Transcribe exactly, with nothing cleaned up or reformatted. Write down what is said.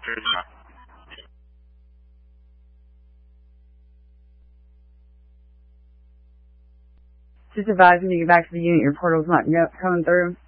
Just advising you to get back to the unit. Your portal's not coming through.